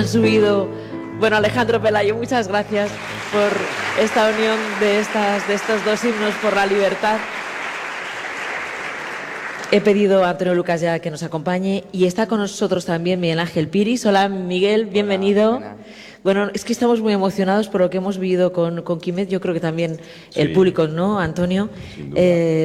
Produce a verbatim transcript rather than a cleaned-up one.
han subido. Bueno, Alejandro Pelayo, muchas gracias por esta unión de, estas, de estos dos himnos por la libertad. He pedido a Antonio Lucas ya que nos acompañe y está con nosotros también Miguel Ángel Piris. Hola Miguel, bienvenido. Hola, bueno, es que estamos muy emocionados por lo que hemos vivido con, con Quimet, yo creo que también el Sí. público, ¿no, Antonio? Sin duda. Eh,